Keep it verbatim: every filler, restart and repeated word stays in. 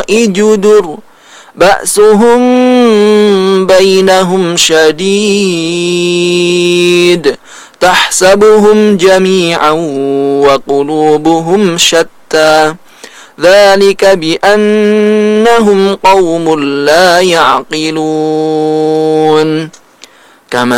جدر بأسهم بينهم شديد تحسبهم جميعا وقلوبهم شتى ذلك بأنهم قوم لا يعقلون كما